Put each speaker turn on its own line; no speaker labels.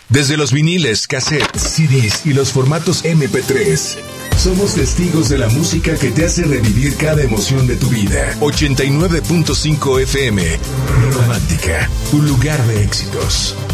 Desde los viniles, cassettes, CDs y los formatos MP3. Somos testigos de la música que te hace revivir cada emoción de tu vida. 89.5 FM. Romántica, un lugar de éxitos.